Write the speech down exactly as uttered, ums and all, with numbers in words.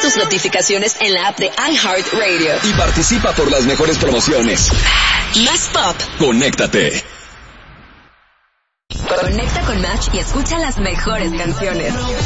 tus notificaciones en la app de iHeartRadio. Y participa por las mejores promociones. Más pop. Conéctate. Conecta con Match y escucha las mejores canciones.